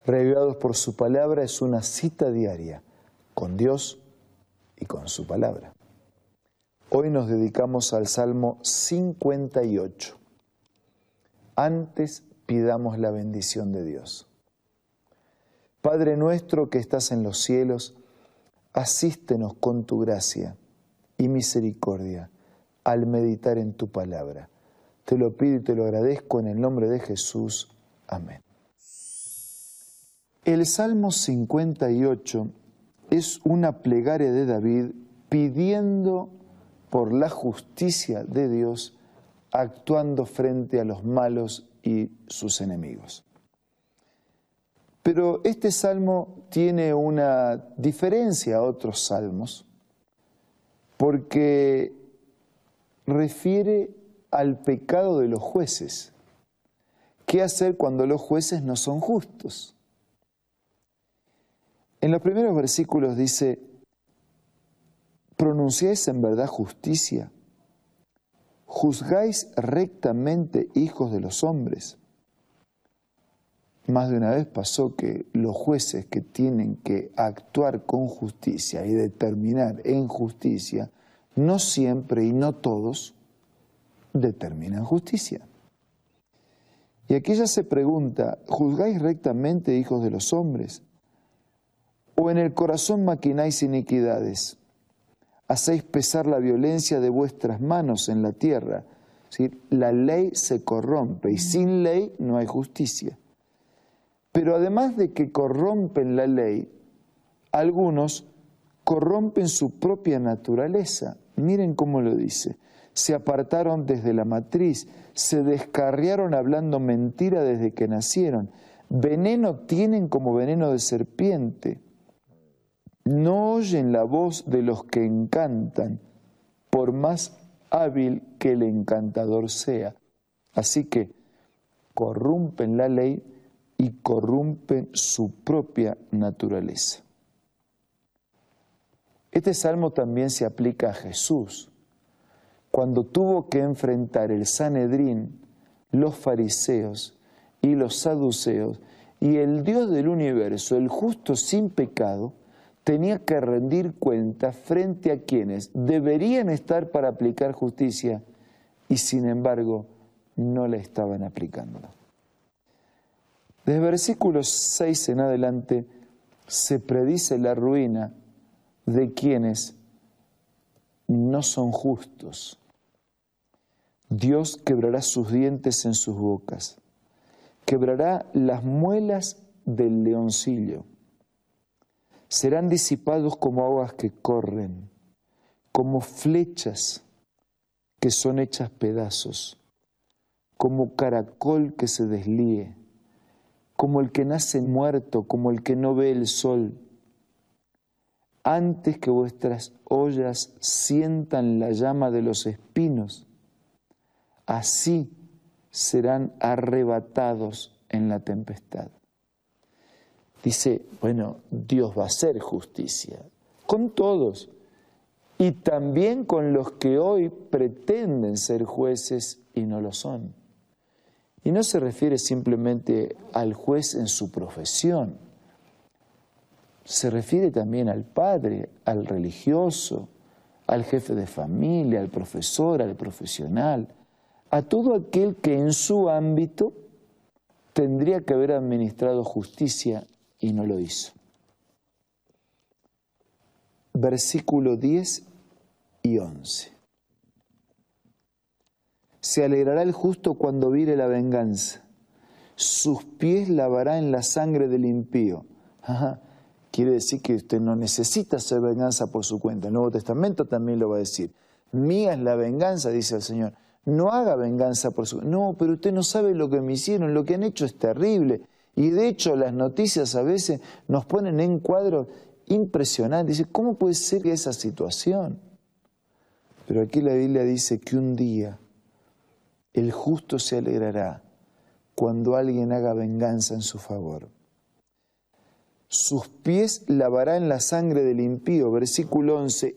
reavivados por su palabra, es una cita diaria con Dios y con su palabra. Hoy nos dedicamos al Salmo 58. Antes pidamos la bendición de Dios. Padre nuestro que estás en los cielos, asístenos con tu gracia y misericordia al meditar en tu palabra. Te lo pido y te lo agradezco en el nombre de Jesús. Amén. El Salmo 58 es una plegaria de David pidiendo por la justicia de Dios, actuando frente a los malos y sus enemigos. Pero este salmo tiene una diferencia a otros salmos porque refiere al pecado de los jueces. ¿Qué hacer cuando los jueces no son justos? En los primeros versículos dice: ¿pronunciáis en verdad justicia? ¿Juzgáis rectamente, hijos de los hombres? Más de una vez pasó que los jueces que tienen que actuar con justicia y determinar en justicia, no siempre y no todos determinan justicia. Y aquí ya se pregunta: ¿juzgáis rectamente, hijos de los hombres? ¿O en el corazón maquináis iniquidades? ¿Hacéis pesar la violencia de vuestras manos en la tierra? ¿Sí? La ley se corrompe y sin ley no hay justicia. Pero además de que corrompen la ley, algunos corrompen su propia naturaleza. Miren cómo lo dice: se apartaron desde la matriz, se descarriaron hablando mentira desde que nacieron, veneno tienen como veneno de serpiente, no oyen la voz de los que encantan, por más hábil que el encantador sea. Así que corrompen la ley y corrompen su propia naturaleza. Este salmo también se aplica a Jesús. Cuando tuvo que enfrentar el Sanedrín, los fariseos y los saduceos, y el Dios del universo, el justo sin pecado, tenía que rendir cuenta frente a quienes deberían estar para aplicar justicia y sin embargo no la estaban aplicando. Desde versículos 6 en adelante se predice la ruina de quienes no son justos. Dios quebrará sus dientes en sus bocas, quebrará las muelas del leoncillo. Serán disipados como aguas que corren, como flechas que son hechas pedazos, como caracol que se deslíe, como el que nace muerto, como el que no ve el sol. Antes que vuestras ollas sientan la llama de los espinos, así serán arrebatados en la tempestad. Dice, bueno, Dios va a hacer justicia con todos y también con los que hoy pretenden ser jueces y no lo son. Y no se refiere simplemente al juez en su profesión, se refiere también al padre, al religioso, al jefe de familia, al profesor, al profesional, a todo aquel que en su ámbito tendría que haber administrado justicia y no lo hizo. Versículo 10 y 11. Se alegrará el justo cuando viere la venganza. Sus pies lavará en la sangre del impío. Quiere decir que usted no necesita hacer venganza por su cuenta. El Nuevo Testamento también lo va a decir. Mía es la venganza, dice el Señor. No haga venganza por su cuenta. No, pero usted no sabe lo que me hicieron, lo que han hecho es terrible. Y de hecho las noticias a veces nos ponen en cuadros impresionantes. Dice, ¿cómo puede ser esa situación? Pero aquí la Biblia dice que un día el justo se alegrará cuando alguien haga venganza en su favor. Sus pies lavará en la sangre del impío. Versículo 11.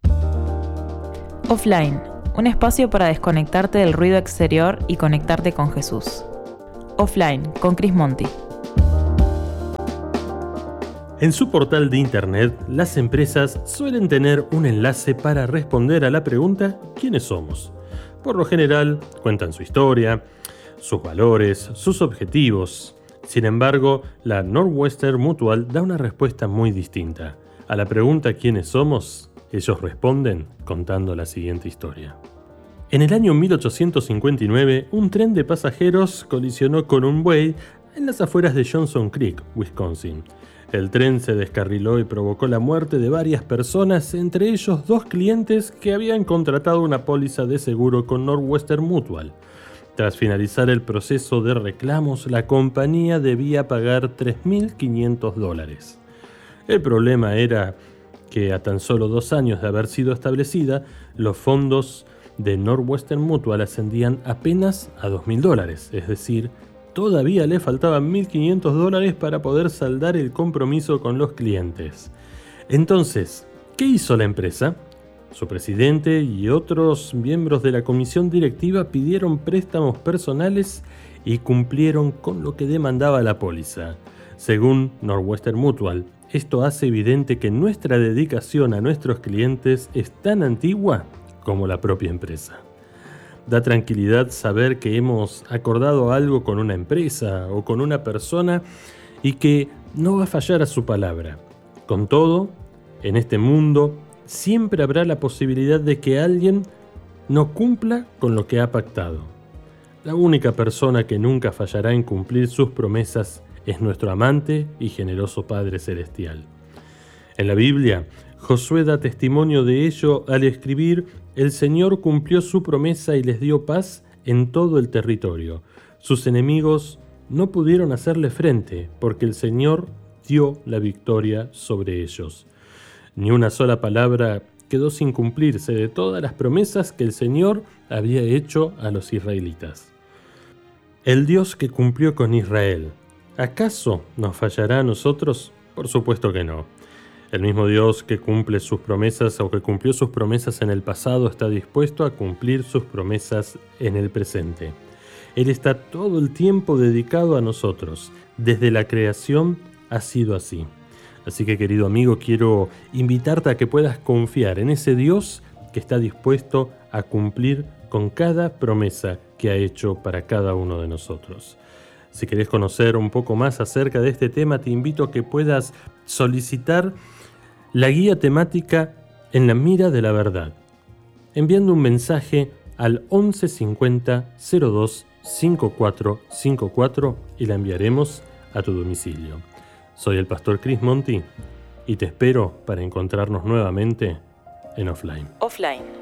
Offline, un espacio para desconectarte del ruido exterior y conectarte con Jesús. Offline, con Cris Monti. En su portal de internet, las empresas suelen tener un enlace para responder a la pregunta ¿quiénes somos? Por lo general, cuentan su historia, sus valores, sus objetivos. Sin embargo, la Northwestern Mutual da una respuesta muy distinta. A la pregunta ¿quiénes somos?, ellos responden contando la siguiente historia. En el año 1859, un tren de pasajeros colisionó con un buey en las afueras de Johnson Creek, Wisconsin. El tren se descarriló y provocó la muerte de varias personas, entre ellos 2 clientes que habían contratado una póliza de seguro con Northwestern Mutual. Tras finalizar el proceso de reclamos, la compañía debía pagar $3.500. El problema era que a tan solo 2 años de haber sido establecida, los fondos de Northwestern Mutual ascendían apenas a $2.000, es decir, todavía le faltaban $1.500 para poder saldar el compromiso con los clientes. Entonces, ¿qué hizo la empresa? Su presidente y otros miembros de la comisión directiva pidieron préstamos personales y cumplieron con lo que demandaba la póliza. Según Northwestern Mutual, esto hace evidente que nuestra dedicación a nuestros clientes es tan antigua como la propia empresa. Da tranquilidad saber que hemos acordado algo con una empresa o con una persona y que no va a fallar a su palabra. Con todo, en este mundo siempre habrá la posibilidad de que alguien no cumpla con lo que ha pactado. La única persona que nunca fallará en cumplir sus promesas es nuestro amante y generoso Padre Celestial. En la Biblia, Josué da testimonio de ello al escribir: «El Señor cumplió su promesa y les dio paz en todo el territorio. Sus enemigos no pudieron hacerle frente, porque el Señor dio la victoria sobre ellos». Ni una sola palabra quedó sin cumplirse de todas las promesas que el Señor había hecho a los israelitas. El Dios que cumplió con Israel, ¿acaso nos fallará a nosotros? Por supuesto que no. El mismo Dios que cumple sus promesas o que cumplió sus promesas en el pasado está dispuesto a cumplir sus promesas en el presente. Él está todo el tiempo dedicado a nosotros. Desde la creación ha sido así. Así que, querido amigo, quiero invitarte a que puedas confiar en ese Dios que está dispuesto a cumplir con cada promesa que ha hecho para cada uno de nosotros. Si querés conocer un poco más acerca de este tema, te invito a que puedas solicitar la guía temática En la mira de la verdad, enviando un mensaje al 11 50 02 54 54 y la enviaremos a tu domicilio. Soy el pastor Chris Monti y te espero para encontrarnos nuevamente en Offline.